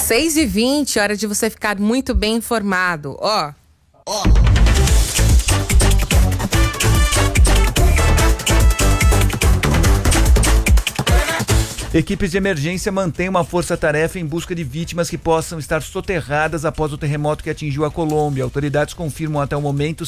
6h20, hora de você ficar muito bem informado. Ó. Equipes de emergência mantêm uma força-tarefa em busca de vítimas que possam estar soterradas após o terremoto que atingiu a Colômbia. Autoridades confirmam até o momento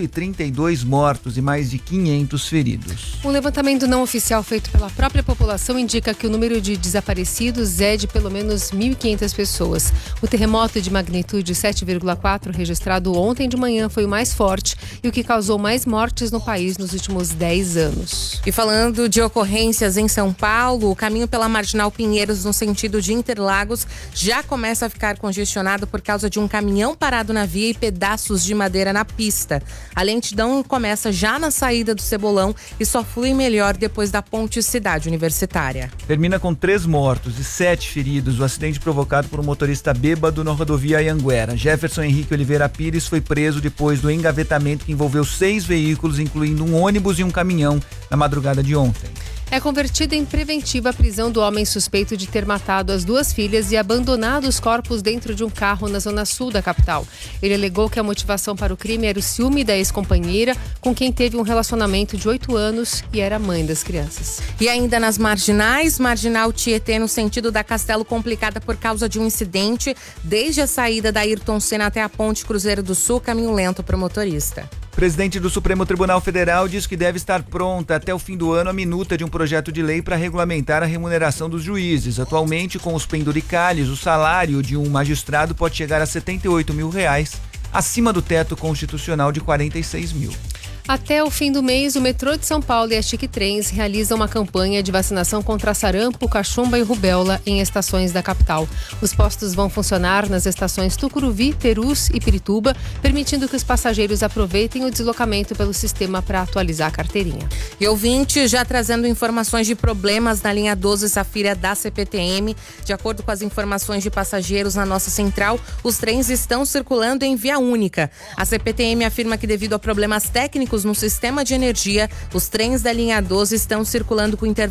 132 mortos e mais de 500 feridos. Um levantamento não oficial feito pela própria população indica que o número de desaparecidos é de pelo menos 1.500 pessoas. O terremoto de magnitude 7,4 registrado ontem de manhã foi o mais forte e o que causou mais mortes no país nos últimos 10 anos. E falando de ocorrências em São Paulo, o caminho pela Marginal Pinheiros no sentido de Interlagos já começa a ficar congestionado por causa de um caminhão parado na via e pedaços de madeira na pista. A lentidão começa já na saída do Cebolão e só flui melhor depois da Ponte Cidade Universitária. Termina com 3 mortos e 7 feridos o acidente provocado por um motorista bêbado na rodovia Anhanguera. Jefferson Henrique Oliveira Pires foi preso depois do engavetamento que envolveu 6 veículos, incluindo um ônibus e um caminhão, na madrugada de ontem. É convertida em preventiva a prisão do homem suspeito de ter matado as 2 filhas e abandonado os corpos dentro de um carro na zona sul da capital. Ele alegou que a motivação para o crime era o ciúme da ex-companheira, com quem teve um relacionamento de 8 anos e era mãe das crianças. E ainda nas marginais, Marginal Tietê no sentido da Castelo complicada por causa de um incidente, desde a saída da Ayrton Senna até a Ponte Cruzeiro do Sul, caminho lento para o motorista. Presidente do Supremo Tribunal Federal diz que deve estar pronta até o fim do ano a minuta de um projeto de lei para regulamentar a remuneração dos juízes. Atualmente, com os penduricalhos, o salário de um magistrado pode chegar a R$78 mil, acima do teto constitucional de 46 mil. Até o fim do mês, o metrô de São Paulo e a Chique Trens realizam uma campanha de vacinação contra sarampo, cachumba e rubéola em estações da capital. Os postos vão funcionar nas estações Tucuruvi, Perus e Pirituba, permitindo que os passageiros aproveitem o deslocamento pelo sistema para atualizar a carteirinha. E ouvinte, já trazendo informações de problemas na linha 12 Safira da CPTM. De acordo com as informações de passageiros na nossa central, os trens estão circulando em via única. A CPTM afirma que devido a problemas técnicos no sistema de energia, os trens da linha 12 estão circulando com intervalo